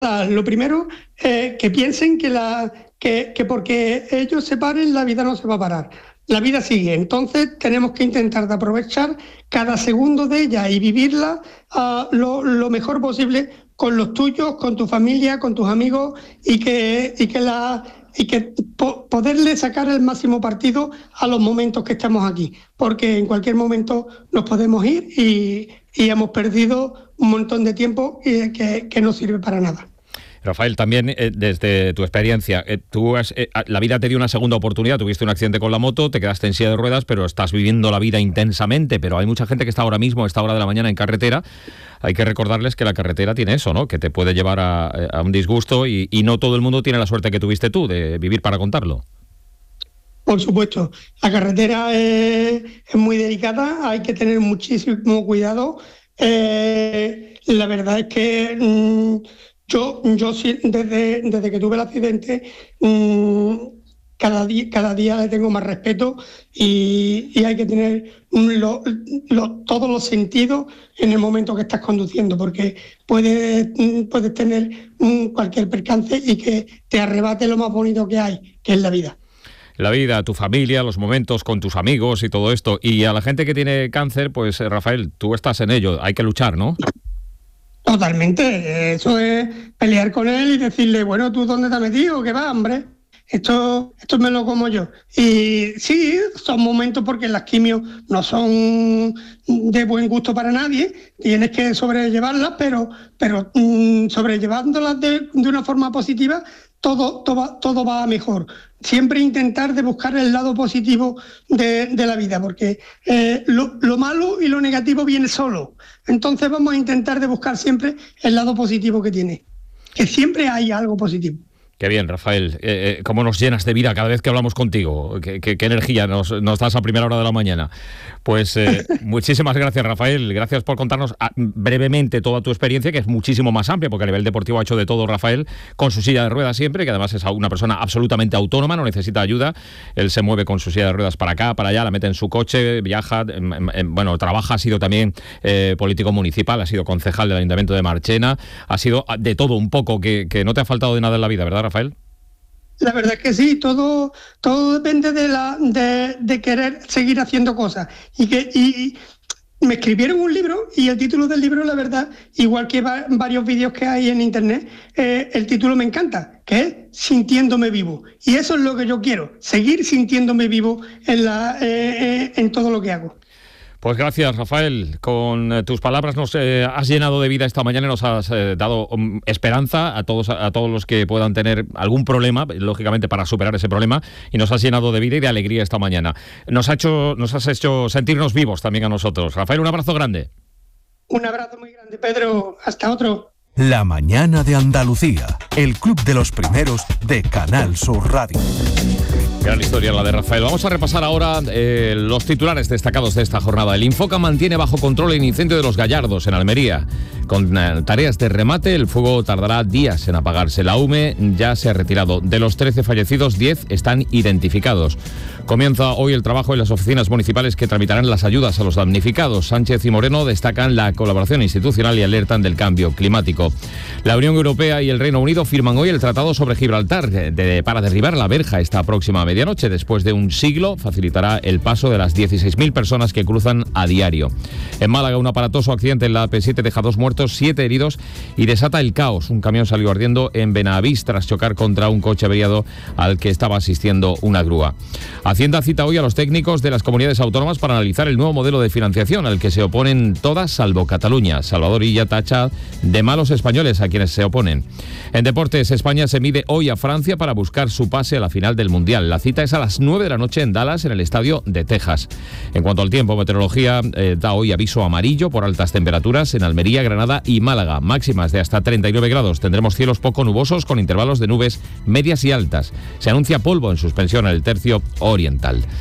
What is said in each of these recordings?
lo primero, que piensen que porque ellos se paren, la vida no se va a parar. La vida sigue, entonces tenemos que intentar de aprovechar cada segundo de ella y vivirla lo mejor posible con los tuyos, con tu familia, con tus amigos poderle sacar el máximo partido a los momentos que estamos aquí, porque en cualquier momento nos podemos ir y hemos perdido un montón de tiempo que no sirve para nada. Rafael, también desde tu experiencia, la vida te dio una segunda oportunidad, tuviste un accidente con la moto, te quedaste en silla de ruedas, pero estás viviendo la vida intensamente, pero hay mucha gente que está ahora mismo, a esta hora de la mañana, en carretera. Hay que recordarles que la carretera tiene eso, ¿no? Que te puede llevar a un disgusto y no todo el mundo tiene la suerte que tuviste tú de vivir para contarlo. Por supuesto, la carretera es muy delicada, hay que tener muchísimo cuidado. La verdad es que yo sí, desde que tuve el accidente, cada día le tengo más respeto y hay que tener todos los sentidos en el momento que estás conduciendo, porque puedes tener cualquier percance y que te arrebate lo más bonito que hay, que es la vida. La vida, tu familia, los momentos con tus amigos y todo esto. Y a la gente que tiene cáncer, pues Rafael, tú estás en ello, hay que luchar, ¿no? Totalmente, eso es pelear con él y decirle, bueno, ¿tú dónde te has metido? ¿Qué va, hombre? Esto me lo como yo. Y sí, son momentos porque las quimios no son de buen gusto para nadie, tienes que sobrellevarlas, pero sobrellevándolas de una forma positiva, todo va mejor. Siempre intentar de buscar el lado positivo de la vida, porque lo malo y lo negativo viene solo. Entonces vamos a intentar de buscar siempre el lado positivo que tiene, que siempre hay algo positivo. Qué bien, Rafael. Cómo nos llenas de vida cada vez que hablamos contigo. Qué energía nos das a primera hora de la mañana. Pues muchísimas gracias, Rafael. Gracias por contarnos brevemente toda tu experiencia, que es muchísimo más amplia, porque a nivel deportivo ha hecho de todo Rafael, con su silla de ruedas siempre, que además es una persona absolutamente autónoma, no necesita ayuda. Él se mueve con su silla de ruedas para acá, para allá, la mete en su coche, viaja, trabaja, ha sido también político municipal, ha sido concejal del Ayuntamiento de Marchena, ha sido de todo un poco, que no te ha faltado de nada en la vida, ¿verdad, Rafael? La verdad es que sí, todo depende de querer seguir haciendo cosas. Y me escribieron un libro y el título del libro, la verdad, igual que varios vídeos que hay en internet, el título me encanta, que es Sintiéndome Vivo. Y eso es lo que yo quiero, seguir sintiéndome vivo en todo lo que hago. Pues gracias, Rafael. Con tus palabras nos has llenado de vida esta mañana y nos has dado esperanza a todos los que puedan tener algún problema, lógicamente para superar ese problema, y nos has llenado de vida y de alegría esta mañana. Nos has hecho sentirnos vivos también a nosotros. Rafael, un abrazo grande. Un abrazo muy grande, Pedro. Hasta otro. La mañana de Andalucía, el club de los primeros de Canal Sur Radio. Gran historia la de Rafael. Vamos a repasar ahora los titulares destacados de esta jornada. El Infoca mantiene bajo control el incendio de Los Gallardos, en Almería. Con tareas de remate, el fuego tardará días en apagarse. La UME ya se ha retirado. De los 13 fallecidos, 10 están identificados. Comienza hoy el trabajo en las oficinas municipales que tramitarán las ayudas a los damnificados. Sánchez y Moreno destacan la colaboración institucional y alertan del cambio climático. La Unión Europea y el Reino Unido firman hoy el Tratado sobre Gibraltar para derribar la verja esta próxima medianoche. Después de un siglo, facilitará el paso de las 16.000 personas que cruzan a diario. En Málaga, un aparatoso accidente en la AP7 deja 2 muertos, 7 heridos y desata el caos. Un camión salió ardiendo en Benavís tras chocar contra un coche averiado al que estaba asistiendo una grúa. Hacienda cita hoy a los técnicos de las comunidades autónomas para analizar el nuevo modelo de financiación al que se oponen todas salvo Cataluña. Salvador Illa tacha de malos españoles a quienes se oponen. En deportes, España se mide hoy a Francia para buscar su pase a la final del Mundial. La cita es a las 9 de la noche en Dallas, en el estadio de Texas. En cuanto al tiempo, meteorología da hoy aviso amarillo por altas temperaturas en Almería, Granada y Málaga. Máximas de hasta 39 grados. Tendremos cielos poco nubosos con intervalos de nubes medias y altas. Se anuncia polvo en suspensión en el tercio oriental.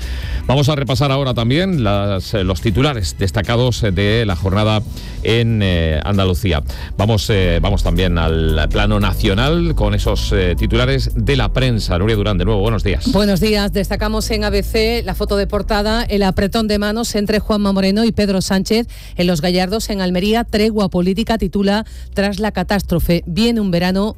Vamos a repasar ahora también los titulares destacados de la jornada en Andalucía. Vamos también al plano nacional con esos titulares de la prensa. Nuria Durán, de nuevo, buenos días. Buenos días. Destacamos en ABC la foto de portada, el apretón de manos entre Juanma Moreno y Pedro Sánchez en Los Gallardos en Almería. Tregua política, titula, tras la catástrofe. Viene un verano